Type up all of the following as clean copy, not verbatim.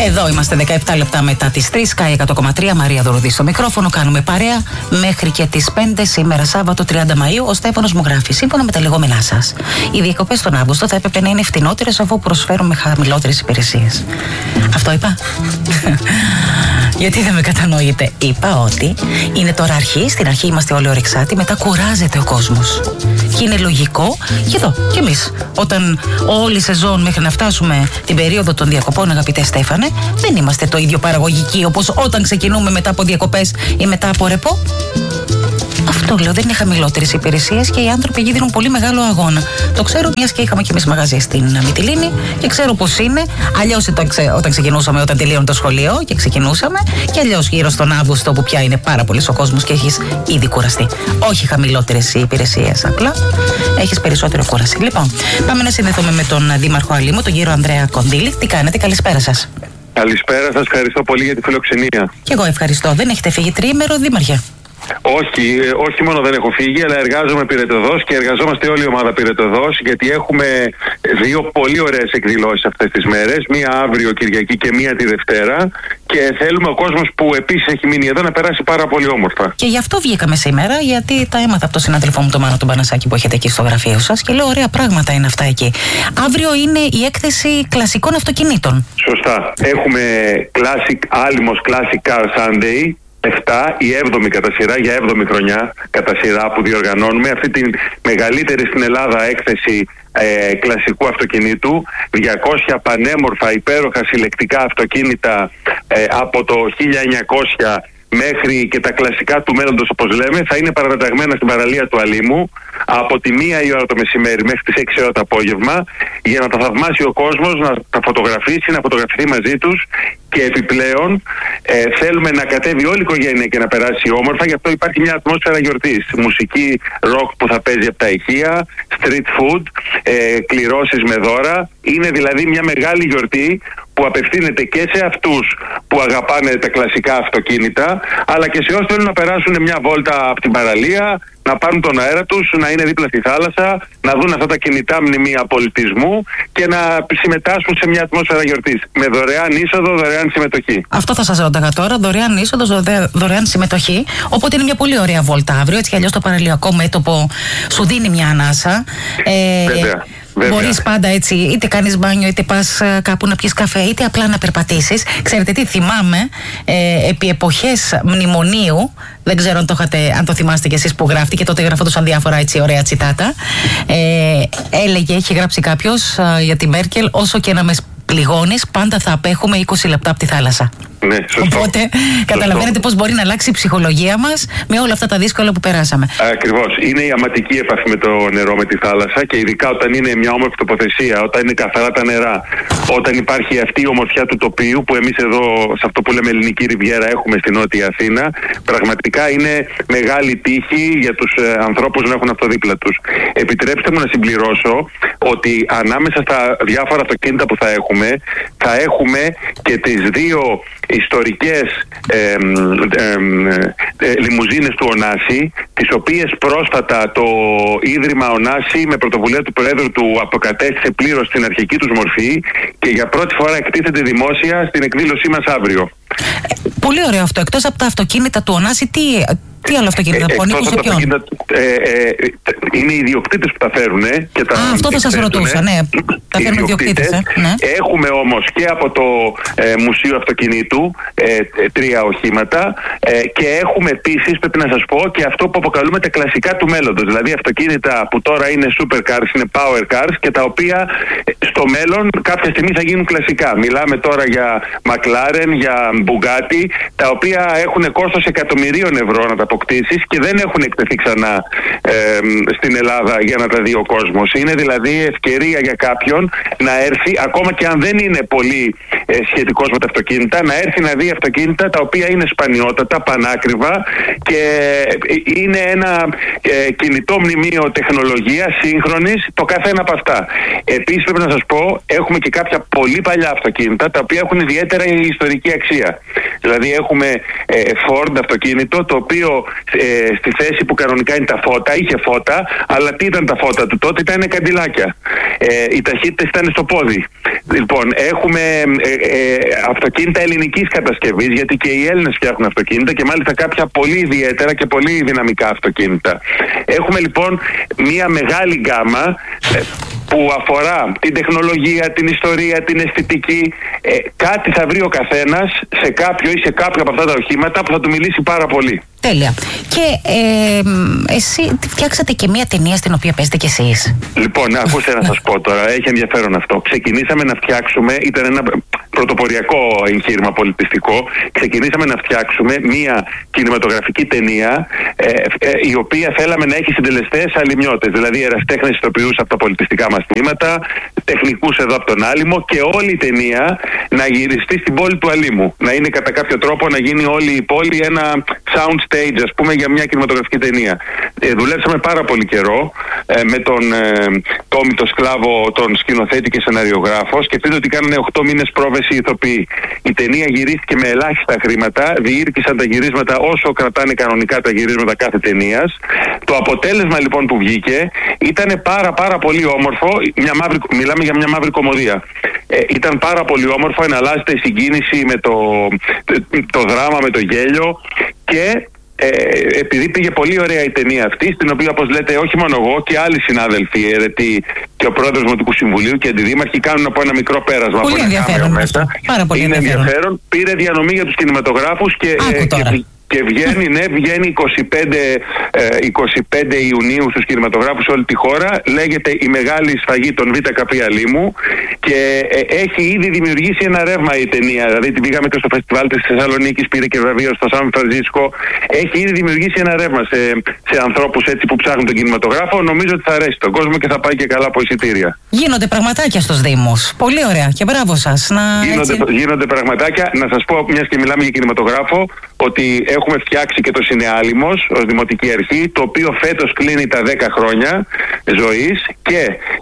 Εδώ είμαστε 17 λεπτά μετά τις 3, Sky 100,3, Μαρία Δωροδή στο μικρόφωνο. Κάνουμε παρέα μέχρι και τις 5 σήμερα, Σάββατο 30 Μαΐου. Ο Στέφανος μου γράφει: σύμφωνα με τα λεγόμενά σας, οι διακοπές τον Αύγουστο θα έπρεπε να είναι φτηνότερες αφού προσφέρουν με χαμηλότερες υπηρεσίες. Αυτό είπα. Γιατί δεν με κατανοείτε? Είπα ότι είναι τώρα αρχή, στην αρχή είμαστε όλοι ορεξάτοι, μετά κουράζεται ο κόσμος. Και είναι λογικό, και εδώ, κι εμείς, όταν όλη η σεζόν μέχρι να φτάσουμε την περίοδο των διακοπών, αγαπητέ Στέφανε, δεν είμαστε το ίδιο παραγωγικοί όπως όταν ξεκινούμε μετά από διακοπές ή μετά από ρεπό. Αυτό λέω, δεν είναι χαμηλότερες υπηρεσίες και οι άνθρωποι εκεί δίνουν πολύ μεγάλο αγώνα. Το ξέρω, μιας και είχαμε κι εμείς μαγαζί στην Μυτιλήνη και ξέρω πώς είναι. Αλλιώς όταν ξεκινούσαμε, όταν τελείωνε το σχολείο και ξεκινούσαμε, και αλλιώς γύρω στον Αύγουστο που πια είναι πάρα πολύ ο κόσμος και έχεις ήδη κουραστεί. Όχι χαμηλότερες υπηρεσίες, απλά έχεις περισσότερο κούραση. Λοιπόν, πάμε να συνδεθούμε με τον Δήμαρχο Αλήμου, τον κύριο Ανδρέα Κονδύλη. Τι κάνετε, καλησπέρα σας. Καλησπέρα σας, ευχαριστώ πολύ για τη φιλοξενία. Και εγώ ευχαριστώ. Δεν έχετε φύγει τριήμερο, Δήμαρχε? Όχι μόνο δεν έχω φύγει, αλλά εργάζομαι πυρετοδός και εργαζόμαστε όλη η ομάδα πυρετοδός, γιατί έχουμε δύο πολύ ωραίες εκδηλώσεις αυτές τις μέρες. Μία αύριο Κυριακή και μία τη Δευτέρα. Και θέλουμε ο κόσμος που επίσης έχει μείνει εδώ να περάσει πάρα πολύ όμορφα. Και γι' αυτό βγήκαμε σήμερα, γιατί τα έμαθα από τον συνάδελφό μου τον Μάνο τον Πανασάκη που έχετε εκεί στο γραφείο σας και λέω: ωραία πράγματα είναι αυτά εκεί. Αύριο είναι η έκθεση κλασικών αυτοκινήτων. Σωστά. Έχουμε Άλυμος Classic Car Sunday. 7, η 7η κατά σειρά, για 7η χρονιά κατά σειρά που διοργανώνουμε αυτή τη μεγαλύτερη στην Ελλάδα έκθεση κλασικού αυτοκινήτου. 200 πανέμορφα υπέροχα συλλεκτικά αυτοκίνητα από το 1900 μέχρι και τα κλασικά του μέλλοντος, όπως λέμε, θα είναι παραταγμένα στην παραλία του Αλήμου από τη 1 η ώρα το μεσημέρι μέχρι τις 6 ώρα το απόγευμα, για να τα θαυμάσει ο κόσμος, να τα φωτογραφίσει, να φωτογραφηθεί μαζί τους. Και επιπλέον θέλουμε να κατέβει όλη η οικογένεια και να περάσει όμορφα, γι' αυτό υπάρχει μια ατμόσφαιρα γιορτής. Μουσική ροκ που θα παίζει από τα ηχεία, street food, κληρώσεις με δώρα. Είναι δηλαδή μια μεγάλη γιορτή που απευθύνεται και σε αυτούς που αγαπάνε τα κλασικά αυτοκίνητα, αλλά και σε όσους θέλουν να περάσουν μια βόλτα από την παραλία, να πάρουν τον αέρα τους, να είναι δίπλα στη θάλασσα, να δουν αυτά τα κινητά μνημεία πολιτισμού και να συμμετάσχουν σε μια ατμόσφαιρα γιορτής. Με δωρεάν είσοδο, δωρεάν συμμετοχή. Αυτό θα σας ρώταγα τώρα. Δωρεάν είσοδο, δωρεάν συμμετοχή. Οπότε είναι μια πολύ ωραία βόλτα αύριο. Έτσι κι αλλιώς το παραλιακό μέτωπο σου δίνει μια ανάσα. Βέβαια. Μπορείς πάντα έτσι, είτε κάνεις μπάνιο, είτε πας κάπου να πιεις καφέ, είτε απλά να περπατήσεις. Ξέρετε τι, θυμάμαι επί εποχές μνημονίου, δεν ξέρω αν το θυμάστε κι εσείς που γράφτηκε, τότε γραφόντουσαν διάφορα έτσι ωραία τσιτάτα. Έλεγε, έχει γράψει κάποιος για τη Μέρκελ: όσο και να με πληγώνεις, πάντα θα απέχουμε 20 λεπτά από τη θάλασσα. Ναι, σωστό. Οπότε καταλαβαίνετε πώς μπορεί να αλλάξει η ψυχολογία μας με όλα αυτά τα δύσκολα που περάσαμε. Ακριβώς. Είναι η αματική επαφή με το νερό, με τη θάλασσα, και ειδικά όταν είναι μια όμορφη τοποθεσία, όταν είναι καθαρά τα νερά, όταν υπάρχει αυτή η ομορφιά του τοπίου που εμείς εδώ σε αυτό που λέμε Ελληνική Ριβιέρα έχουμε στην Νότια Αθήνα. Πραγματικά είναι μεγάλη τύχη για τους ανθρώπους να έχουν αυτό δίπλα τους. Επιτρέψτε μου να συμπληρώσω ότι ανάμεσα στα διάφορα αυτοκίνητα που θα έχουμε και τις δύο ιστορικές λιμουζίνες του Ωνάση, τις οποίες πρόσφατα το Ίδρυμα Ωνάση με πρωτοβουλία του Προέδρου του αποκατέστησε πλήρως την αρχική τους μορφή και για πρώτη φορά εκτίθεται δημόσια στην εκδήλωσή μας αύριο. Πολύ ωραίο αυτό. Εκτός από τα αυτοκίνητα του Ωνάση, τι άλλο αυτοκίνητα που ανήκουν σε ποιον? Είναι οι ιδιοκτήτες που τα φέρουν και τα αυτό θα σας ρωτούσα, ναι. Τα φέρνουν οι ιδιοκτήτες. Ναι. Έχουμε όμως και από το Μουσείο Αυτοκινήτου 3 οχήματα και έχουμε επίσης, πρέπει να σας πω, και αυτό που αποκαλούμε τα κλασικά του μέλλοντος. Δηλαδή αυτοκίνητα που τώρα είναι supercars, είναι power cars και τα οποία στο μέλλον κάποια στιγμή θα γίνουν κλασικά. Μιλάμε τώρα για McLaren, για Bugatti, τα οποία έχουν κόστος εκατομμυρίων ευρώ να τα αποκτήσεις και δεν έχουν εκτεθεί ξανά στην Ελλάδα για να τα δει ο κόσμος. Είναι δηλαδή ευκαιρία για κάποιον να έρθει, ακόμα και αν δεν είναι πολύ σχετικός με τα αυτοκίνητα, να έρθει να δει αυτοκίνητα τα οποία είναι σπανιότατα, πανάκριβα και είναι ένα κινητό μνημείο τεχνολογίας σύγχρονης το κάθε ένα από αυτά. Επίσης πρέπει να σας πω, έχουμε και κάποια πολύ παλιά αυτοκίνητα τα οποία έχουν ιδιαίτερα ιστορική αξία. Δηλαδή έχουμε Ford αυτοκίνητο, το οποίο στη θέση που κανονικά είναι τα φώτα, είχε φώτα, αλλά τι ήταν τα φώτα του τότε? Ήταν καντιλάκια. Οι ταχύτητες ήταν στο πόδι. Λοιπόν, έχουμε αυτοκίνητα ελληνικής κατασκευής, γιατί και οι Έλληνες φτιάχνουν αυτοκίνητα και μάλιστα κάποια πολύ ιδιαίτερα και πολύ δυναμικά αυτοκίνητα. Έχουμε λοιπόν μια μεγάλη γκάμα που αφορά την τεχνολογία, την ιστορία, την αισθητική. Κάτι θα βρει ο καθένας σε κάποιο ή σε κάποιο από αυτά τα οχήματα που θα του μιλήσει πάρα πολύ. Τέλεια. Και εσύ φτιάξατε και μια ταινία στην οποία παίζετε κι εσείς. Λοιπόν, ακούστε να σας πω τώρα, έχει ενδιαφέρον αυτό. Ξεκινήσαμε να φτιάξουμε, ήταν ένα πρωτοποριακό εγχείρημα πολιτιστικό, ξεκινήσαμε να φτιάξουμε μια κινηματογραφική ταινία η οποία θέλαμε να έχει συντελεστές αλλημιώτες, δηλαδή ερασιτέχνες ηθοποιούς από τα πολιτιστικά μας τμήματα, τεχνικούς εδώ από τον Άλυμο, και όλη η ταινία να γυριστεί στην πόλη του Αλήμου. Να είναι κατά κάποιο τρόπο να γίνει όλη η πόλη ένα sound stage, ας πούμε, για μια κινηματογραφική ταινία. Δουλέψαμε πάρα πολύ καιρό με τον Τόμι το Σκλάβο, τον σκηνοθέτη και σεναριογράφο. Σκεφτείτε ότι κάνανε 8 μήνες πρόβεση οι ηθοποιοί. Η ταινία γυρίστηκε με ελάχιστα χρήματα, διήρκησαν τα γυρίσματα όσο κρατάνε κανονικά τα γυρίσματα κάθε ταινίας. Το αποτέλεσμα λοιπόν που βγήκε ήταν πάρα πολύ όμορφο. Μιλάμε για μια μαύρη κωμωδία. Ήταν πάρα πολύ όμορφο, εναλλάσσεται η συγκίνηση με το δράμα, με το γέλιο, και επειδή πήγε πολύ ωραία η ταινία αυτή, στην οποία, όπως λέτε, όχι μόνο εγώ και άλλοι συνάδελφοι, αιρετοί και ο πρόεδρος του Δημοτικού Συμβουλίου και αντιδήμαρχοι κάνουν από ένα μικρό πέρασμα. Πολύ ενδιαφέρον μέσα. Πάρα πολύ είναι ενδιαφέρον. Πήρε διανομή για τους κινηματογράφους και βγαίνει 25 Ιουνίου στους κινηματογράφους σε όλη τη χώρα. Λέγεται «Η Μεγάλη Σφαγή των ΒΚΠ Αλήμου» και έχει ήδη δημιουργήσει ένα ρεύμα η ταινία. Δηλαδή την πήγαμε και στο φεστιβάλ της Θεσσαλονίκης, πήρε και βραβείο στο Σαν Φρανσίσκο. Έχει ήδη δημιουργήσει ένα ρεύμα σε ανθρώπους έτσι που ψάχνουν τον κινηματογράφο. Νομίζω ότι θα αρέσει τον κόσμο και θα πάει και καλά από εισιτήρια. Γίνονται πραγματάκια στους Δήμους. Πολύ ωραία και μπράβο σας. Γίνονται πραγματάκια. Να σας πω, μιας και μιλάμε για κινηματογράφο, ότι έχουμε φτιάξει και το Σινεάλυμος ως Δημοτική Αρχή, το οποίο φέτος κλείνει τα 10 χρόνια ζωής και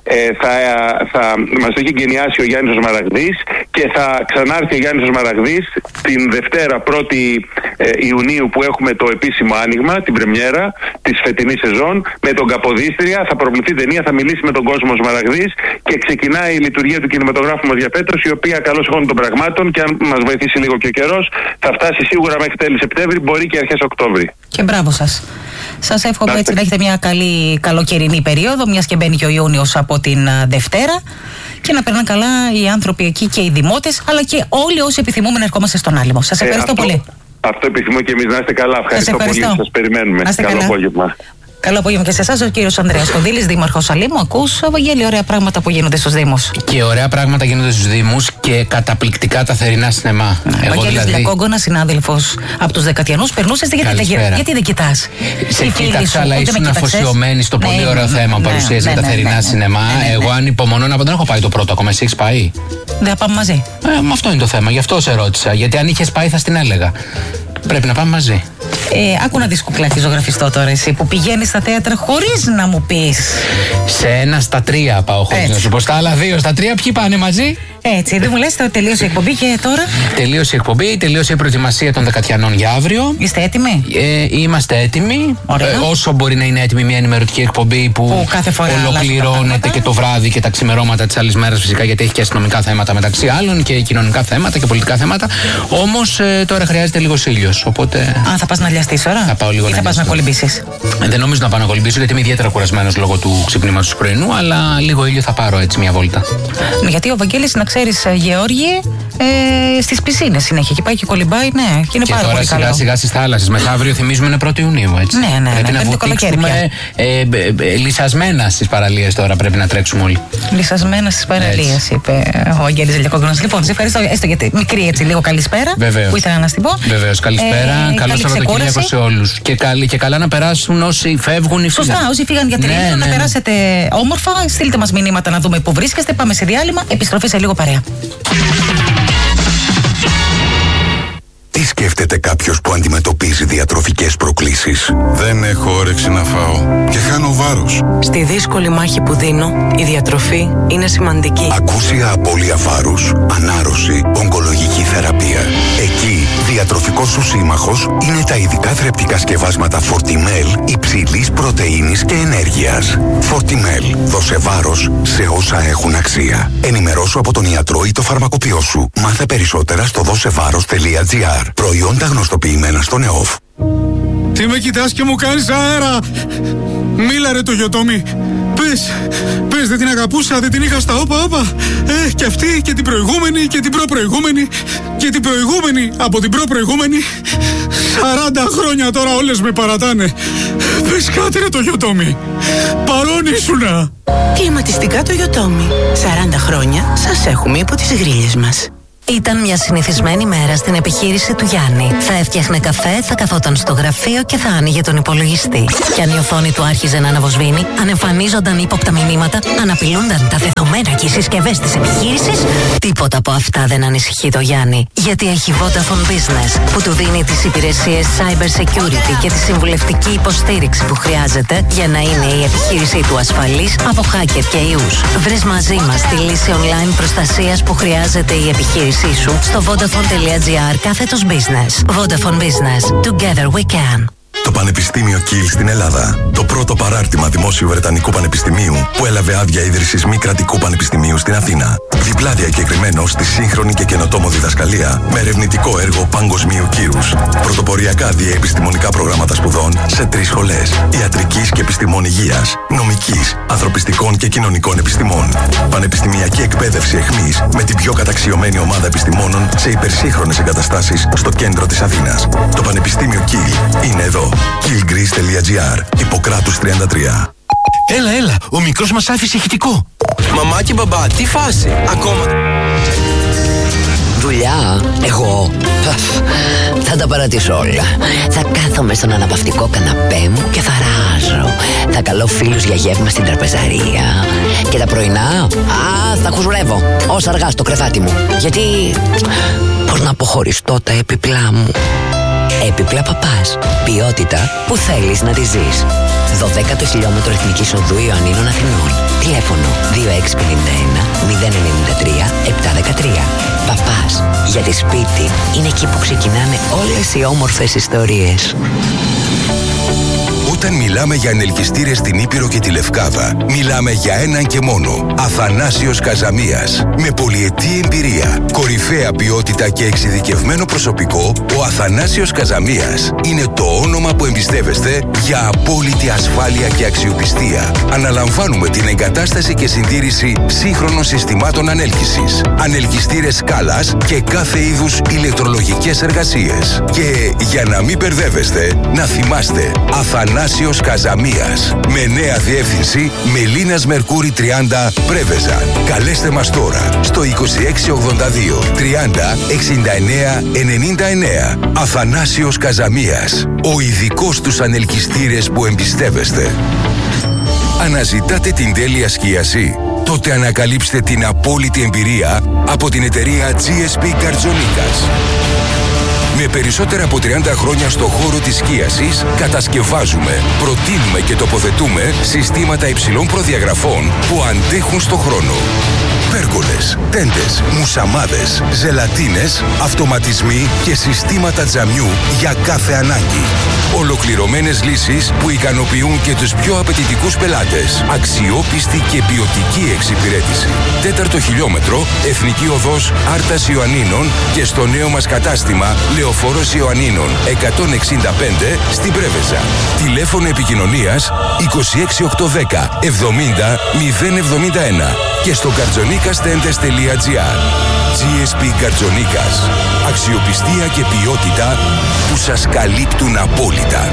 θα μας το έχει εγκαινιάσει ο Γιάννης ο Σμαραγδής και θα ξανάρθει ο Γιάννης ο Σμαραγδής την Δευτέρα 1η Ιουνίου που έχουμε το επίσημο άνοιγμα, την πρεμιέρα της φετινής σεζόν, με τον Καποδίστρια. Θα προβληθεί ταινία, θα μιλήσει με τον κόσμο ο Σμαραγδής και ξεκινάει η λειτουργία του κινηματογράφου μας για φέτος, η οποία καλώς χώνει των πραγμάτων και αν μας βοηθήσει λίγο και ο καιρός θα φτάσει σίγουρα μέχρι τέλη Σεπτέμβρη, μπορεί και αρχές Οκτώβρη. Και μπράβο σας. Σας εύχομαι έτσι να έχετε μια καλή καλοκαιρινή περίοδο, μιας και μπαίνει και ο Ιούνιος από την Δευτέρα, και να περνάνε καλά οι άνθρωποι εκεί και οι δημότες, αλλά και όλοι όσοι επιθυμούμε να ερχόμαστε στον Άλυμο. Σας ευχαριστώ πολύ. Αυτό επιθυμώ και εμείς. Να είστε καλά. Ευχαριστώ πολύ. Σας περιμένουμε. Καλό απόγευμα. Καλό απόγευμα και σε εσάς, ο κύριος Ανδρέας Κονδύλης, δήμαρχος Αλήμου. Ακούς, Βαγγέλη, ωραία πράγματα που γίνονται στους Δήμους. Και ωραία πράγματα γίνονται στους Δήμους και καταπληκτικά τα θερινά σινεμά. Βαγγέλης Λιακόγκονα, συνάδελφος από τους Δεκατιανούς, περνούσες. Γιατί δεν κοιτάς? Σε κοίταξα, αλλά ήσουν αφοσιωμένη στο πολύ ωραίο θέμα που παρουσίασε για τα θερινά σινεμά. Εγώ ανυπομονώ να πω, δεν έχω πάει το πρώτο ακόμα. Εσύ έχεις πάει? Δεν θα πάμε μαζί. Αυτό είναι το θέμα, γι' αυτό σε ρώτησα. Γιατί αν είχες πάει θα στην έλεγα. Πρέπει να πάμε μαζί. Άκου να δεις κουκλάκι ζωγραφιστό τώρα εσύ που πηγαίνεις στα θέατρα χωρίς να μου πεις. Σε ένα στα 3 πάω χωρίς να σου πω. Στα άλλα 2 στα 3 ποιοι πάνε μαζί? Έτσι, δεν μου λες, τελείωσε η εκπομπή και τώρα? Τελείωσε η εκπομπή, τελείωσε η προετοιμασία των Δεκατιανών για αύριο. Είστε έτοιμοι? Είμαστε έτοιμοι. Όσο μπορεί να είναι έτοιμη μια ενημερωτική εκπομπή που κάθε φορά ολοκληρώνεται και το βράδυ και τα ξημερώματα της άλλης μέρας, φυσικά, γιατί έχει και αστυνομικά θέματα μεταξύ άλλων και κοινωνικά θέματα και πολιτικά θέματα. Όμως τώρα χρειάζεται λίγος ήλιος. Οπότε. Θα πας να λιαστείς τώρα? Θα πάω λίγο ή θα πας να κολυμπήσεις? Δεν νομίζω να πάω να κολυμπήσω, γιατί είμαι ιδιαίτερα κουρασμένος λόγω του ξυπνήματος του πρωινού, αλλά λίγο ήλιο θα πάρω έτσι μια βόλτα. Γιατί ο Βαγγέλης, να ξέρεις, Γεώργη, στις πισίνες συνέχεια και πάει και κολυμπάει, ναι, και είναι πάρα πολύ καλό. Και τώρα σιγά στις θάλασσες. Μεθαύριο θυμίζουμε είναι 1η Ιουνίου, έτσι. Ναι, πρέπει να βουτήξουμε λυσασμένα στις παραλίες τώρα, πρέπει να τρέξουμε όλοι. Λυσασμένα στις παραλίες, είπε ο Βαγγέλης Λιακόγκονας. Λοιπόν, σε ευχαριστώ, έστω γιατί μικρή έτσι λίγο καλησπέρα. Βεβαίως. Που ήθελα να στην πω. Βεβαίως, καλησπέρα. Καλό Σαββατοκύριακο σε όλους. Και καλά να περάσουν όσοι φεύγουν ή φύγαν. Σωστά, όσοι φύγαν για την Ειρήνη, να περάσετε όμορφα. Στείλτε μας μηνύματα να δούμε πού βρίσκεστε. Πάμε σε διάλειμμα. Επιστροφή σε λίγο παρέα. Τι σκέφτεται κάποιος που αντιμετωπίζει διατροφικές προκλήσεις? Δεν έχω όρεξη να φάω και χάνω βάρος. Στη δύσκολη μάχη που δίνω, η διατροφή είναι σημαντική. Ακούσια απώλεια βάρους, ανάρρωση, ογκολογική θεραπεία. Εκεί διατροφικός σου σύμμαχος είναι τα ειδικά θρεπτικά σκευάσματα Fortimel υψηλής πρωτεΐνης και ενέργειας. Fortimel. Δώσε βάρος σε όσα έχουν αξία. Ενημερώσου από τον ιατρό ή το φαρμακοποιό σου. Μάθε περισσότερα στο δώσεβάρος.gr. Προϊόντα γνωστοποιημένα στον ΕΟΦ. Τι με κοιτάς και μου κάνεις αέρα? Μίλα ρε το Γιωτόμι. Πες, δεν την αγαπούσα, δεν την είχα στα όπα. Και αυτή και την προηγούμενη και την προπροηγούμενη και την προηγούμενη από την προπροηγούμενη. 40 χρόνια τώρα όλες με παρατάνε. Πες κάτι ρε το Γιωτόμι. Παρόν ήσουνα. Κλιματιστικά το Γιωτόμι. 40 χρόνια σας έχουμε υπό τις γρίλες μας. Ήταν μια συνηθισμένη μέρα στην επιχείρηση του Γιάννη. Θα έφτιαχνε καφέ, θα καθόταν στο γραφείο και θα άνοιγε τον υπολογιστή. Κι αν η οθόνη του άρχιζε να αναβοσβήνει, αν εμφανίζονταν ύποπτα μηνύματα, αν απειλούνταν τα δεδομένα και οι συσκευές της επιχείρησης, τίποτα από αυτά δεν ανησυχεί το Γιάννη. Γιατί έχει Vodafone Business, που του δίνει τις υπηρεσίες Cyber Security και τη συμβουλευτική υποστήριξη που χρειάζεται για να είναι η επιχείρησή του ασφαλής από hacker και ιούς. Βρες μαζί μας τη λύση online προστασίας που χρειάζεται η επιχείρηση σου στο vodafone.gr/business. Vodafone Business. Together we can. Το Πανεπιστήμιο Κιλ στην Ελλάδα. Το πρώτο παράρτημα δημόσιου Βρετανικού Πανεπιστημίου που έλαβε άδεια ίδρυσης μη κρατικού πανεπιστημίου στην Αθήνα. Διπλά διακεκριμένο στη σύγχρονη και καινοτόμο διδασκαλία με ερευνητικό έργο παγκοσμίου κύρους. Πρωτοποριακά διαεπιστημονικά προγράμματα σπουδών σε 3 σχολές. Ιατρικής και επιστημών υγείας, νομικής, ανθρωπιστικών και κοινωνικών επιστημών. Πανεπιστημιακή εκπαίδευση εχμής με την πιο καταξιωμένη ομάδα επιστημόνων σε υπερσύγχρονες εγκαταστάσεις στο κέντρο της Αθήνας. Το Πανεπιστήμιο Κιλ είναι εδώ. killgreece.gr. Ιπποκράτους 33. Έλα, ο μικρός μας άφησε ηχητικό. Μαμά και μπαμπά, τι φάση, ακόμα. Δουλειά, εγώ θα τα παρατήσω όλα. Θα κάθομαι στον αναπαυτικό καναπέ μου και θα ράζω. Θα καλώ φίλους για γεύμα στην τραπεζαρία. Και τα πρωινά, θα χουζουρεύω όσα αργά στο κρεβάτι μου. Γιατί, πώς να αποχωριστώ τα έπιπλά μου. Έπιπλα Παπάς. Ποιότητα που θέλεις να τη ζεις. 12ο χιλιόμετρο Εθνικής Οδού Ιωαννίνων Αθηνών. Τηλέφωνο 2651 093 713. Παπάς. Γιατί σπίτι είναι εκεί που ξεκινάνε όλες οι όμορφες ιστορίες. Όταν μιλάμε για ανελκυστήρες στην Ήπειρο και τη Λευκάδα, μιλάμε για έναν και μόνο. Αθανάσιος Καζαμίας. Με πολυετή εμπειρία, κορυφαία ποιότητα και εξειδικευμένο προσωπικό, ο Αθανάσιος Καζαμίας είναι το όνομα που εμπιστεύεστε για απόλυτη ασφάλεια και αξιοπιστία. Αναλαμβάνουμε την εγκατάσταση και συντήρηση σύγχρονων συστημάτων ανέλκυσης, ανελκυστήρες σκάλας και κάθε είδους ηλεκτρολογικές εργασίες. Και για να μην μπερδεύεστε, να θυμάστε, Αθανάσιος Καζαμίας. Με νέα διεύθυνση Μελίνας Μερκούρι 30 Πρέβεζαν. Καλέστε μας τώρα στο 2682 30 69 99. Αθανάσιος Καζαμίας. Ο ειδικός τους ανελκυστήρες που εμπιστεύεστε. Αναζητάτε την τέλεια σκίαση? Τότε ανακαλύψτε την απόλυτη εμπειρία από την εταιρεία GSP Καρτζονίκας. Με περισσότερα από 30 χρόνια στο χώρο της σκίασης, κατασκευάζουμε, προτείνουμε και τοποθετούμε συστήματα υψηλών προδιαγραφών που αντέχουν στο χρόνο. Πέργολες, τέντες, μουσαμάδες, ζελατίνες, αυτοματισμοί και συστήματα τζαμιού για κάθε ανάγκη. Ολοκληρωμένες λύσεις που ικανοποιούν και τους πιο απαιτητικούς πελάτες. Αξιόπιστη και ποιοτική εξυπηρέτηση. 4ο χιλιόμετρο, Εθνική Οδός Άρτας Ιωαννίνων και στο νέο μας κατάστημα Λεωφόρος Ιωαννίνων 165 στην Πρέβεζα. Τηλέφωνο επικοινωνίας 26810 70 071 και στο kartzonikastentes.gr. GSP Καρτζονίκας. Αξιοπιστία και ποιότητα που σας καλύπτουν απόλυτα.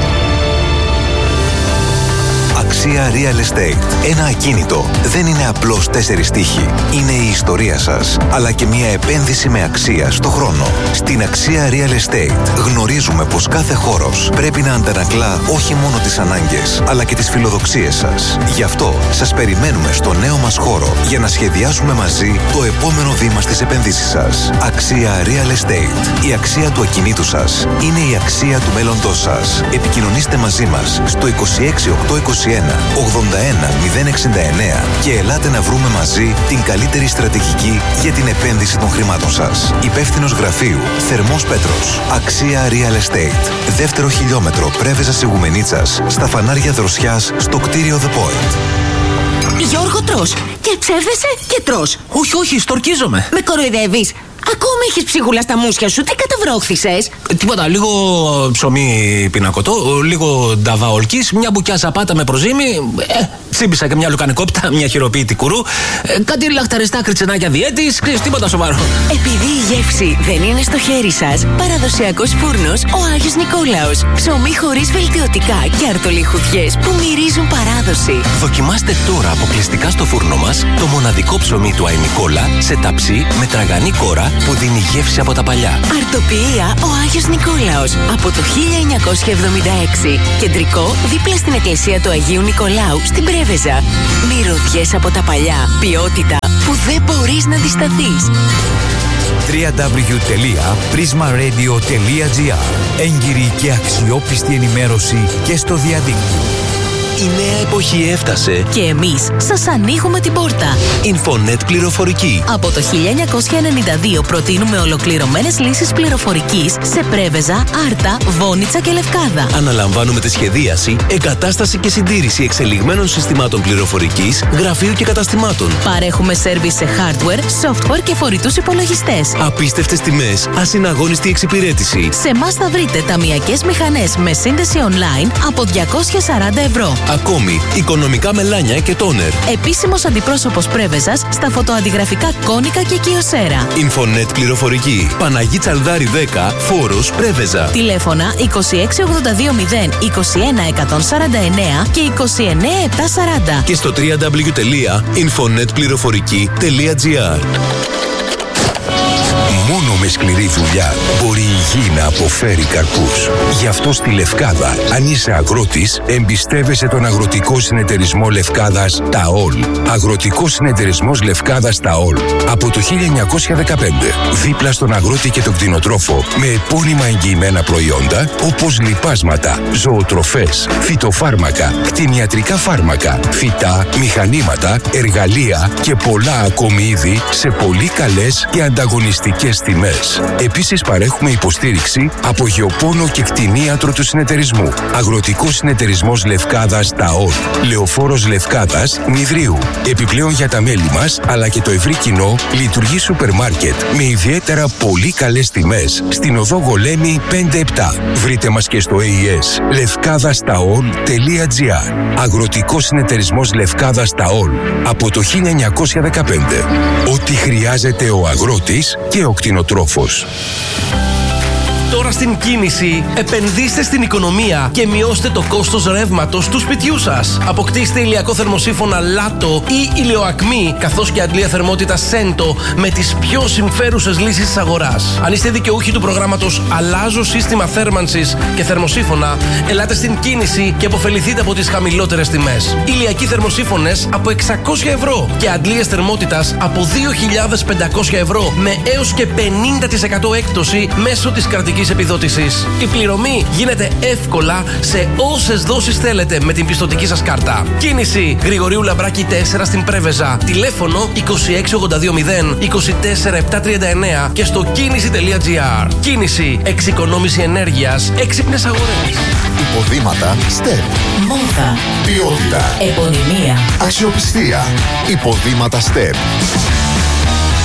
Αξία Real Estate. Ένα ακίνητο δεν είναι απλώς 4 τοίχοι. Είναι η ιστορία σας, αλλά και μια επένδυση με αξία στο χρόνο. Στην Αξία Real Estate γνωρίζουμε πως κάθε χώρος πρέπει να αντανακλά όχι μόνο τις ανάγκες, αλλά και τις φιλοδοξίες σας. Γι' αυτό σας περιμένουμε στο νέο μας χώρο για να σχεδιάσουμε μαζί το επόμενο βήμα στις επενδύσεις σας. Αξία Real Estate. Η αξία του ακινήτου σας είναι η αξία του μέλλοντός σας. Επικοινωνήστε μαζί μας στο 26821 069 και ελάτε να βρούμε μαζί την καλύτερη στρατηγική για την επένδυση των χρημάτων σας. Υπεύθυνος γραφείου Θερμός Πέτρος. Αξία Real Estate. Δεύτερο χιλιόμετρο Πρέβεζας Ιγουμενίτσας. Στα φανάρια Δροσιάς στο κτίριο The Point. Γιώργο, τρως και ψεύδεσαι και τρως. Όχι, στορκίζομαι. Με κοροϊδεύεις. Ακόμα έχεις ψίχουλα στα μουσια σου. Τι καταβρόχθησες? Τίποτα, λίγο ψωμί πινακωτό, λίγο νταβά ολκής, μια μπουκιά ζαπάτα με προζύμι, τσίμπησα και μια λουκανικόπιτα, μια χειροποίητη κουρού, κάτι λαχταριστά κριτσενάκια διέτης, τίποτα σοβαρό. Επειδή η γεύση δεν είναι στο χέρι σας, παραδοσιακός φούρνος ο Άγιος Νικόλαος. Ψωμί χωρίς βελτιωτικά και αρτολιχουδιές που μυρίζουν παράδοση. Δοκιμάστε τώρα αποκλειστικά στο φούρνο μας το μοναδικό ψωμί του Αϊνικόλα σε ταψί με τραγανή κόρα που δίνει γεύση από τα παλιά. Αρτοποιία ο Άγιος Νικόλαος από το 1976. Κεντρικό δίπλα στην εκκλησία του Αγίου Νικολάου στην Πρέβεζα. Μυρωδιές από τα παλιά. Ποιότητα που δεν μπορείς να αντισταθείς. www.prismaradio.gr. Έγκυρη και αξιόπιστη ενημέρωση και στο διαδίκτυο. Η νέα εποχή έφτασε και εμείς σας ανοίγουμε την πόρτα. Infonet πληροφορική. Από το 1992 προτείνουμε ολοκληρωμένες λύσεις πληροφορικής σε Πρέβεζα, Άρτα, Βόνιτσα και Λευκάδα. Αναλαμβάνουμε τη σχεδίαση, εγκατάσταση και συντήρηση εξελιγμένων συστημάτων πληροφορικής, γραφείου και καταστημάτων. Παρέχουμε σέρβις σε hardware, software και φορητούς υπολογιστές. Απίστευτες τιμές, ασυναγώνιστη εξυπηρέτηση. Σε εμάς θα βρείτε ταμειακές μηχανές με σύνδεση online από 240 ευρώ. Ακόμη, οικονομικά μελάνια και τόνερ. Επίσημος αντιπρόσωπος Πρέβεζας στα φωτοαντιγραφικά Κόνικα και Κιοσέρα. Infonet πληροφορική. Παναγί Τσαλδάρη 10, Φόρος, Πρέβεζα. Τηλέφωνα 26220 21149 και 29740. Και στο www.infonetplηροφορική.gr. Μόνο με σκληρή δουλειά μπορεί η γη να αποφέρει καρπούς. Γι' αυτό στη Λευκάδα, αν είσαι αγρότης, εμπιστεύεσαι τον Αγροτικό Συνεταιρισμό Λευκάδας ΤΑΟΛ. Αγροτικός Συνεταιρισμός Λευκάδας ΤΑΟΛ. Από το 1915. Δίπλα στον αγρότη και τον κτηνοτρόφο. Με επώνυμα εγγυημένα προϊόντα όπως λιπάσματα, ζωοτροφές, φυτοφάρμακα, κτηνιατρικά φάρμακα, φυτά, μηχανήματα, εργαλεία και πολλά ακόμη είδη σε πολύ καλές και ανταγωνιστικές τιμές. Επίσης παρέχουμε υποστήριξη από γεωπόνο και κτηνίατρο του συνεταιρισμού. Αγροτικός Συνεταιρισμός Λευκάδας ΤΑΟΛ. Λεωφόρος Λευκάδας Μηδρίου. Επιπλέον για τα μέλη μας αλλά και το ευρύ κοινό λειτουργεί σούπερ μάρκετ με ιδιαίτερα πολύ καλές τιμές στην οδό Γολέμη 5-7. Βρείτε μας και στο AES levkadastaol.gr. Αγροτικός Συνεταιρισμός Λευκάδας ΤΑΟΛ. Από το 1915. Ό,τι χρειάζεται ο αγρότης και ο κτηνοτρόφος. Τώρα στην Κίνηση επενδύστε στην οικονομία και μειώστε το κόστος ρεύματος του σπιτιού σας. Αποκτήστε ηλιακό θερμοσύφωνα Λάτο ή ηλιοακμή, καθώς και αντλία θερμότητας Σέντο με τις πιο συμφέρουσες λύσεις της αγοράς. Αν είστε δικαιούχοι του προγράμματος Αλλάζω σύστημα θέρμανσης και θερμοσύφωνα, ελάτε στην Κίνηση και αποφεληθείτε από τις χαμηλότερες τιμές. Ηλιακοί θερμοσύφωνες από 600 ευρώ και αντλίες θερμότητας από 2.500 ευρώ με έως και 50% έκπτωση μέσω της κρατικής επιδότησης. Η πληρωμή γίνεται εύκολα σε όσες δόσεις θέλετε με την πιστωτική σας κάρτα. Κίνηση Γρηγορίου Λαμπράκη 4 στην Πρέβεζα. Τηλέφωνο 26820 24739 και στο κίνηση.gr. Κίνηση, εξοικονόμηση ενέργειας, έξυπνες αγορές. Υποδήματα STEP. Μόδα. Ποιότητα. Επωνυμία. Αξιοπιστία. Υποδήματα STEP.